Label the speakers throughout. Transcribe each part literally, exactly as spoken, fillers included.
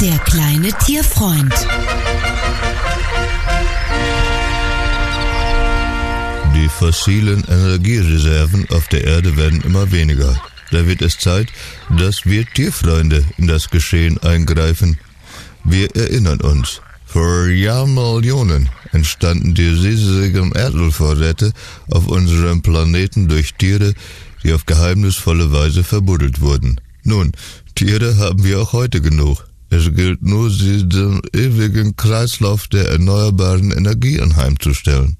Speaker 1: Der kleine Tierfreund.
Speaker 2: Die fossilen Energiereserven auf der Erde werden immer weniger. Da wird es Zeit, dass wir Tierfreunde in das Geschehen eingreifen. Wir erinnern uns, vor Jahrmillionen entstanden die riesigen Erdölvorräte auf unserem Planeten durch Tiere, die auf geheimnisvolle Weise verbuddelt wurden. Nun, Tiere haben wir auch heute genug. Es gilt nur, sie den ewigen Kreislauf der erneuerbaren Energie anheimzustellen.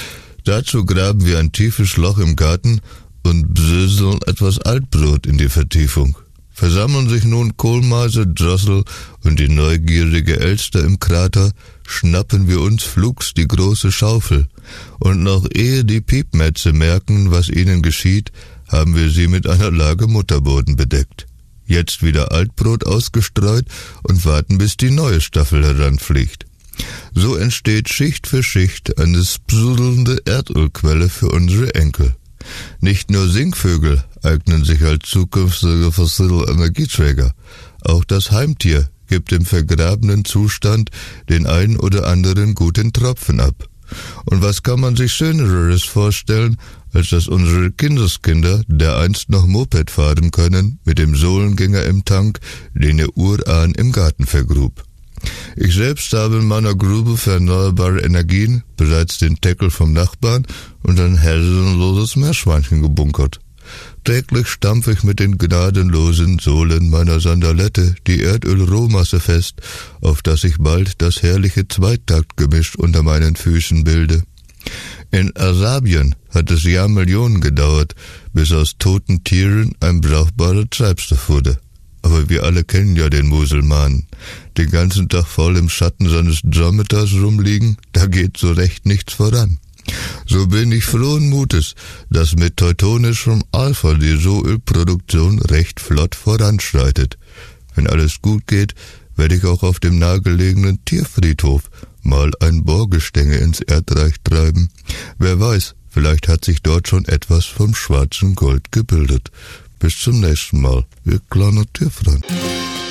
Speaker 2: Dazu graben wir ein tiefes Loch im Garten und bröseln etwas Altbrot in die Vertiefung. Versammeln sich nun Kohlmeise, Drossel und die neugierige Elster im Krater, schnappen wir uns flugs die große Schaufel. Und noch ehe die Piepmätze merken, was ihnen geschieht, haben wir sie mit einer Lage Mutterboden bedeckt. Jetzt wieder Altbrot ausgestreut und warten, bis die neue Staffel heranfliegt. So entsteht Schicht für Schicht eine sprudelnde Erdölquelle für unsere Enkel. Nicht nur Singvögel eignen sich als zukünftige fossile Energieträger. Auch das Heimtier gibt im vergrabenen Zustand den einen oder anderen guten Tropfen ab. Und was kann man sich Schöneres vorstellen, als dass unsere Kindeskinder dereinst noch Moped fahren können mit dem Sohlengänger im Tank, den ihr Urahn im Garten vergrub. Ich selbst habe in meiner Grube für erneuerbare Energien bereits den Deckel vom Nachbarn und ein herrenloses Meerschweinchen gebunkert. Täglich stampfe ich mit den gnadenlosen Sohlen meiner Sandalette die Erdölrohmasse fest, auf das ich bald das herrliche Zweitaktgemisch unter meinen Füßen bilde. In Arabien hat es Jahrmillionen gedauert, bis aus toten Tieren ein brauchbarer Treibstoff wurde. Aber wir alle kennen ja den Muselmanen. Den ganzen Tag voll im Schatten seines Dromedars rumliegen, da geht so recht nichts voran. So bin ich frohen Mutes, dass mit teutonischem Alpha die Rohölproduktion recht flott voranschreitet. Wenn alles gut geht, werde ich auch auf dem nahegelegenen Tierfriedhof mal ein Bohrgestänge ins Erdreich treiben. Wer weiß, vielleicht hat sich dort schon etwas vom schwarzen Gold gebildet. Bis zum nächsten Mal, ihr kleiner Tierfreund.